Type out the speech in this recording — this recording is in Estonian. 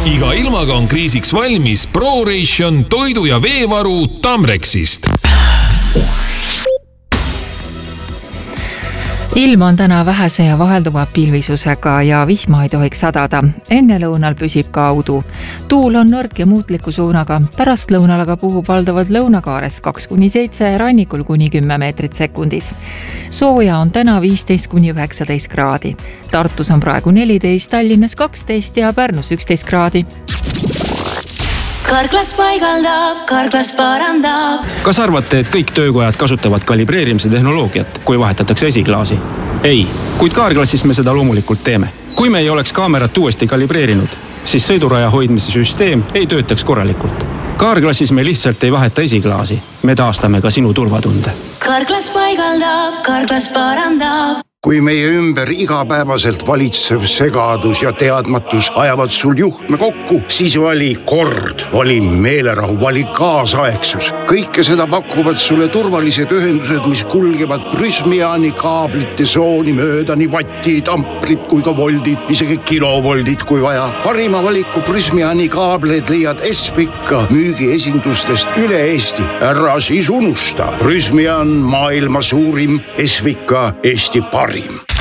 Iga ilmaga on kriisiks valmis ProRation toidu- ja veevaru Tamrexist. Ilm on täna vähese ja vahelduva pilvisusega ja vihma ei tohiks sadada. Enne lõunal püsib ka audu. Tuul on nõrk ja muutliku suunaga. Pärast lõunal aga puhub valdavalt lõunakaarest 2-7 ja rannikul kuni 10 meetrit sekundis. Sooja on täna 15-19 kraadi. Tartus on praegu 14, Tallinnas 12 ja Pärnus 11 kraadi. Karklas paigaldab, Karklas parandab. Kas arvate, et kõik töökojad kasutavad kalibreerimise tehnoloogiat, kui vahetatakse esiklaasi? Ei, kuid Kaarklassis me seda loomulikult teeme. Kui me ei oleks kaamerat uuesti kalibreerinud, siis sõiduraja hoidmise süsteem ei töötaks korralikult. Kaarklassis me lihtsalt ei vaheta esiklaasi. Me taastame ka sinu turvatunde. Karklas paigaldab, Karklas parandab. Kui meie ümber igapäevaselt valitsev segadus ja teadmatus ajavad sul juhtme kokku, siis vali kord, vali meelerahu, vali kaasaegsus. Kõike seda pakuvad sulle turvalised ühendused, mis kulgevad Prysmiani kaablite sooni mööda nii vattid, amprid kui ka voldid, isegi kilovoldid kui vaja. Parima valiku Prysmiani kaableid leiad Espika müügiesindustest üle Eesti. Ära siis unusta. Prysmian maailma suurim, Espika Eesti parim.